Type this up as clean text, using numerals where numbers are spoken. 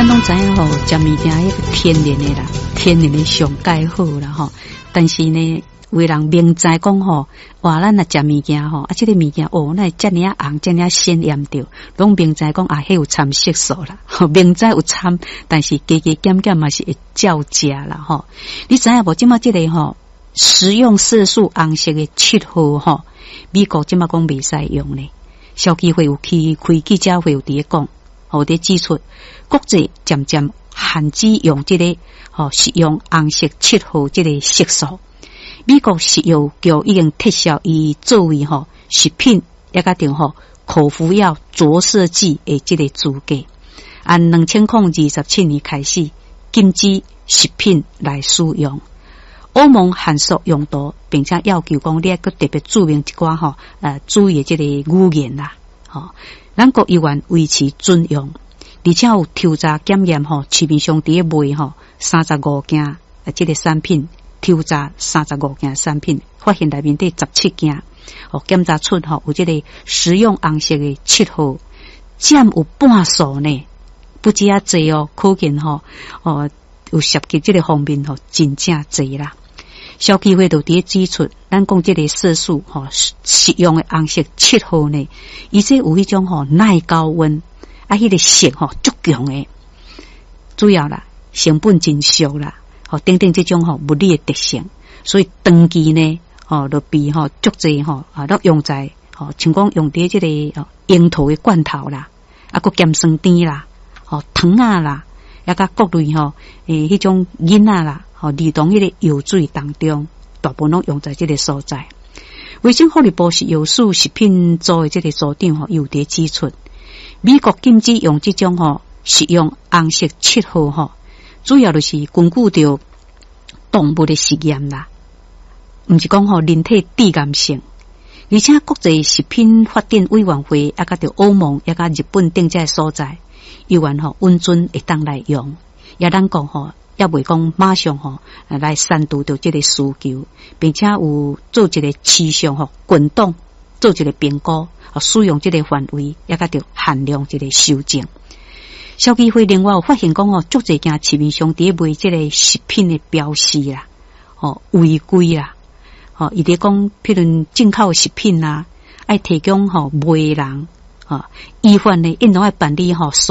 咱拢知影吼，食物件迄个天然的啦，天然的上介好啦吼。但是呢，有的人明知讲吼，哇，咱若食物件吼，这个物件哦，那遮尔红，遮尔鲜艳着，拢明知讲迄有掺色素啦，明知有掺，但是加加减减嘛是会照食啦吼。你知影无？即马这个吼，食用色素红色的7号吼，美国即马讲袂使用呢。消基会有去开记者会有伫咧讲，有伫指出，国际渐渐限制用这个食用红色7号这个色素。美国食药局已经撤销伊作为食品也甲定口服药着色剂的这个资格。按2027年开始禁止食品来使用。欧盟限缩用途，并且要求讲，你还特别注明一寡注意的这个语言啦，咱国议员维持准用，而且有抽查检验市面上伫咧卖35件这个产品，抽查35件产品，发现内面底17件，检查出有这个食用红色的7号，占有半数呢，不止啊济哦，可见有涉及这个方面真正济啦。消基会就伫咧指出，咱讲这个色素食用的红色7号呢，伊这有迄种耐高温，迄个色足强的，主要啦成本真俗啦，等等这种物理的特性，所以长期呢就比足济都用在像讲用伫这个樱桃的罐头啦，个咸酸甜啦，糖啊啦，甲各类迄种饮啊啦。儿童迄个药水当中，大部分拢用在这个所在。卫生福利部食药署食品组的这个组长又伫指出，美国禁止用这种食用红色7号主要就是根据着动物的实验啦，毋是讲人体致癌性，而且国际食品法典委员会甲着欧盟甲日本等这所在，有缘允准会当来用，也咱讲也袂讲马上来删除到这个需求，并且有做一个市场滚动，做一个评估，使用这个范围也甲着限量这个修正。消基会另外有发现讲足侪件市面上伫卖这个食品的标示啦，违规啦，伊伫讲譬如进口食品啦，爱提供卖人，依法呢应当爱办理